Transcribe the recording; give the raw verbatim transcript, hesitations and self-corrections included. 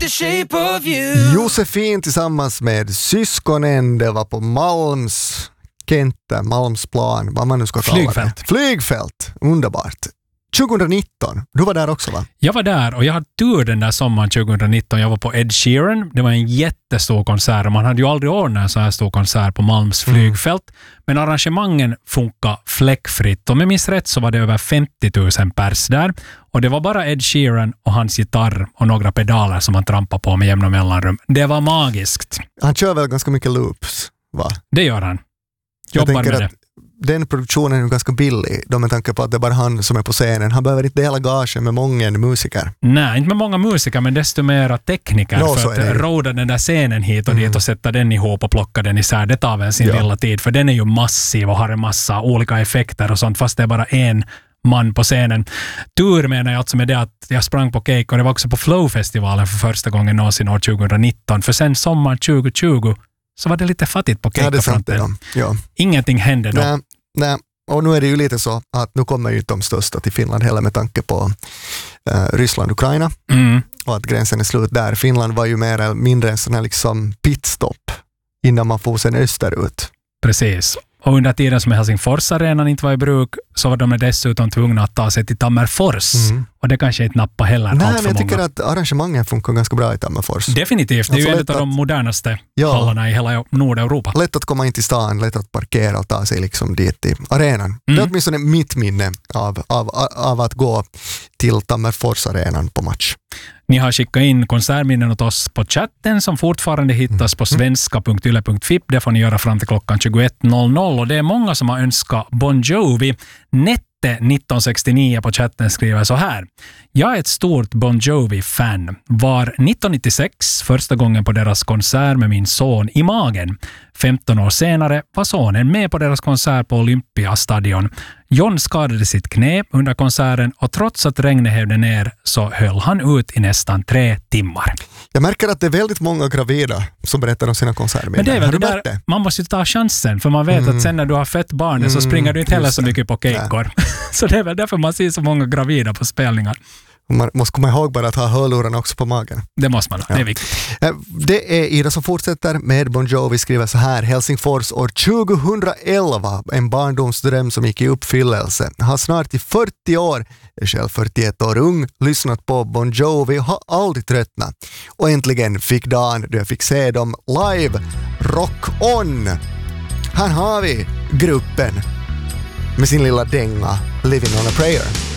the shape of you. Josefin tillsammans med syskonen, det var på Malms Kenta, Malmsplan, vad man nu ska kalla Flygfält. det. Flygfält, underbart. tjugonitton, du var där också va? Jag var där och jag hade tur den där sommaren tjugonitton. Jag var på Ed Sheeran. Det var en jättestor konsert och man hade ju aldrig ordnat en så här stor konsert på Malms flygfält. Mm. Men arrangemangen funkar fläckfritt. Om jag minns rätt så var det över femtio tusen pers där. Och det var bara Ed Sheeran och hans gitarr och några pedaler som han trampade på med jämna mellanrum. Det var magiskt. Han kör väl ganska mycket loops, va? Det gör han. Jobbar med det. Den produktionen är ganska billig, då med tanke på att det är bara han som är på scenen. Han behöver inte dela gagen med många musiker. Nej, inte med många musiker, men desto mera tekniker no, för att råda den där scenen hit och mm. dit och sätta den ihop och plocka den isär. Det tar väl sin ja. lilla tid, för den är ju massiv och har en massa olika effekter och sånt, fast det är bara en man på scenen. Tur menar jag alltså med det att jag sprang på Cake och det var också på Flow-festivalen för första gången någonsin år tjugonitton. För sen sommar tjugotjugo så var det lite fattigt på Cake-fronten. Ja, ja. Ingenting hände då. Nej, nej. Och nu är det ju lite så att nu kommer ju inte de största till Finland heller med tanke på uh, Ryssland och Ukraina. Mm. Och att gränsen är slut där. Finland var ju mer eller mindre en sån här liksom pitstop innan man får sen österut. Precis. Och under tiden som Helsingfors-arenan inte var i bruk så var de dessutom tvungna att ta sig till Tammerfors. Mm. Och det kanske inte nappar heller. Nej, allt men för jag tycker många. att arrangemangen funkar ganska bra i Tammerfors. Definitivt. Det är ju en av de modernaste ja, hallarna i hela Nordeuropa. Lätt att komma in till stan, lätt att parkera och ta sig liksom dit till arenan. Mm. Det är åtminstone mitt minne av, av, av att gå till Tammerfors-arenan på match. Ni har skickat in konsertminnen åt oss på chatten som fortfarande hittas på svenska punkt yle punkt fi. Det får ni göra fram till klockan tjugoett noll noll och det är många som har önskat Bon Jovi. Nette nitton sextionio på chatten skriver så här. Jag är ett stort Bon Jovi-fan. Var nittonhundranittiosex första gången på deras konsert med min son i magen. femton år senare var sonen med på deras konsert på Olympiastadion. John skadade sitt knä under konserten och trots att regnet hävde ner så höll han ut i nästan tre timmar. Jag märker att det är väldigt många gravida som berättar om sina konserter. Men det är väl det där, det? Man måste ju ta chansen för man vet mm. att sen när du har fett barnen mm, så springer du inte heller så mycket på kejkor. Så det är väl därför man ser så många gravida på spelningar. Man måste komma ihåg bara att ha hörlurarna också på magen. Det måste man, ja. Det är viktigt. Det är Ida som fortsätter med Bon Jovi, skriver så här. Helsingfors år tjugoelva, en barndomsdröm som gick i uppfyllelse. Har snart i fyrtio år, är själv fyrtioett år ung, lyssnat på Bon Jovi och har aldrig tröttnat. Och äntligen fick dagen då jag fick se dem live. Rock on! Här har vi gruppen med sin lilla dänga Living on a Prayer.